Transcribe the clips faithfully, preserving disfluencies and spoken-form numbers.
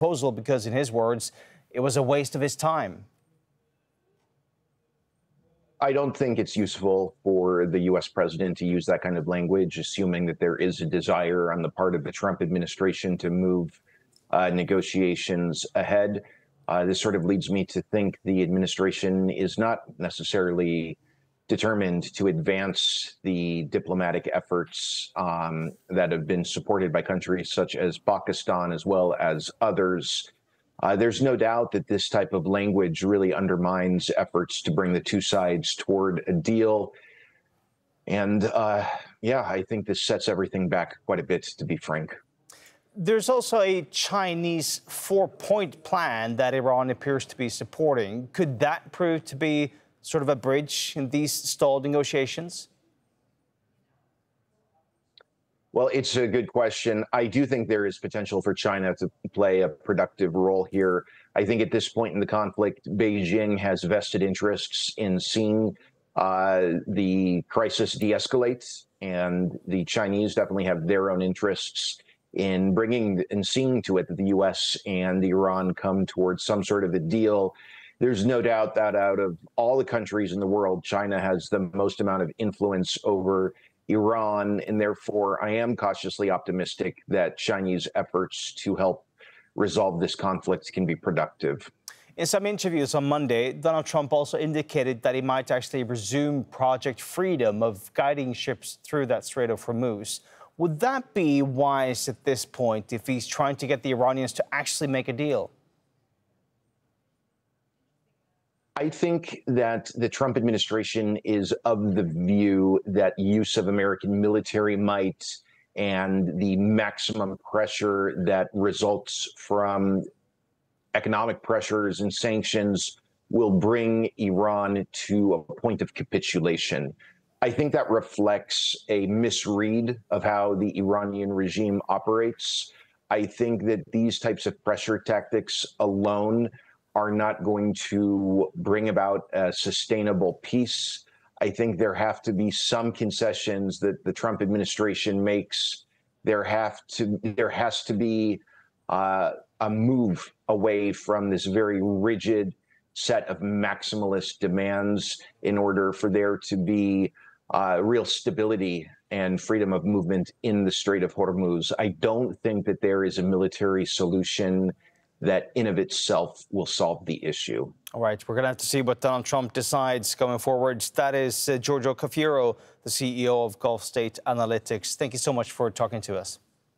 proposal because, in his words, it was a waste of his time. I don't think it's useful for the U S president to use that kind of language, assuming that there is a desire on the part of the Trump administration to move uh, negotiations ahead. Uh, this sort of leads me to think the administration is not necessarily determined to advance the diplomatic efforts um, that have been supported by countries such as Pakistan as well as others. Uh, there's no doubt that this type of language really undermines efforts to bring the two sides toward a deal. And uh, yeah, I think this sets everything back quite a bit, to be frank. There's also a Chinese four-point plan that Iran appears to be supporting. Could that prove to be sort of a bridge in these stalled negotiations? Well, it's a good question. I do think there is potential for China to play a productive role here. I think at this point in the conflict, Beijing has vested interests in seeing uh, the crisis de-escalate, and the Chinese definitely have their own interests in bringing and seeing to it that the U S and Iran come towards some sort of a deal. There's no doubt that out of all the countries in the world, China has the most amount of influence over Iran, and therefore I am cautiously optimistic that Chinese efforts to help resolve this conflict can be productive. In some interviews on Monday, Donald Trump also indicated that he might actually resume Project Freedom of guiding ships through that Strait of Hormuz. Would that be wise at this point if he's trying to get the Iranians to actually make a deal? I think that the Trump administration is of the view that use of American military might and the maximum pressure that results from economic pressures and sanctions will bring Iran to a point of capitulation. I think that reflects a misread of how the Iranian regime operates. I think that these types of pressure tactics alone are not going to bring about a sustainable peace. I think there have to be some concessions that the Trump administration makes. There have to, there has to be uh, a move away from this very rigid set of maximalist demands in order for there to be uh, real stability and freedom of movement in the Strait of Hormuz. I don't think that there is a military solution that in of itself will solve the issue. All right, we're going to have to see what Donald Trump decides going forward. That is uh, Giorgio Cafiero, the C E O of Gulf State Analytics. Thank you so much for talking to us.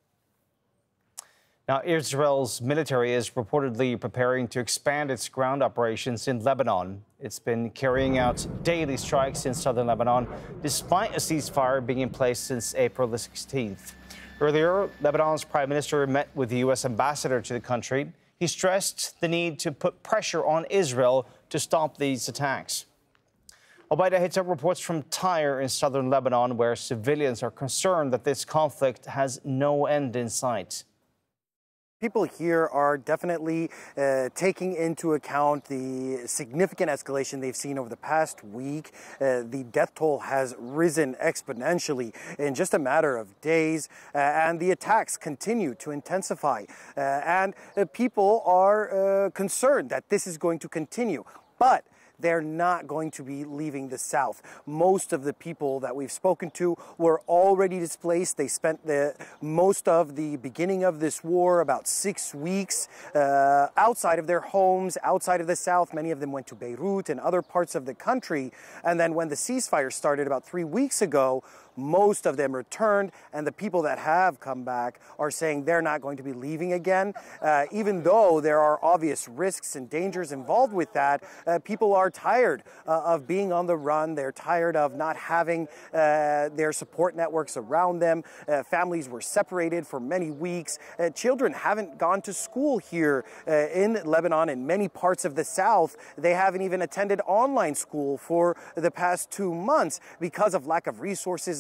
Now, Israel's military is reportedly preparing to expand its ground operations in Lebanon. It's been carrying out daily strikes in southern Lebanon, despite a ceasefire being in place since April the sixteenth. Earlier, Lebanon's prime minister met with the U S ambassador to the country. He stressed the need to put pressure on Israel to stop these attacks. Obaida Hitta reports from Tyre in southern Lebanon, where civilians are concerned that this conflict has no end in sight. People here are definitely uh, taking into account the significant escalation they've seen over the past week. Uh, the death toll has risen exponentially in just a matter of days, uh, and the attacks continue to intensify. Uh, and uh, people are uh, concerned that this is going to continue. But they're not going to be leaving the south. Most of the people that we've spoken to were already displaced. They spent the most of the beginning of this war, about six weeks, uh, outside of their homes, outside of the south. Many of them went to Beirut and other parts of the country. And then when the ceasefire started about three weeks ago, most of them returned, and the people that have come back are saying they're not going to be leaving again. Uh, even though there are obvious risks and dangers involved with that, uh, people are tired uh, of being on the run. They're tired of not having uh, their support networks around them. Uh, families were separated for many weeks. Uh, children haven't gone to school here uh, in Lebanon. In many parts of the south, they haven't even attended online school for the past two months because of lack of resources,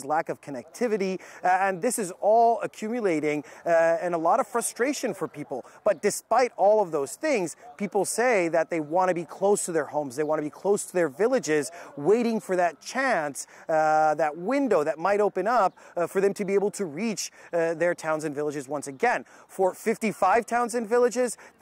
roads, lack of connectivity, uh, and this is all accumulating uh, and a lot of frustration for people. But despite all of those things, people say that they want to be close to their homes, they want to be close to their villages, waiting for that chance, uh, that window that might open up uh, for them to be able to reach uh, their towns and villages once again. For fifty-five towns and villages,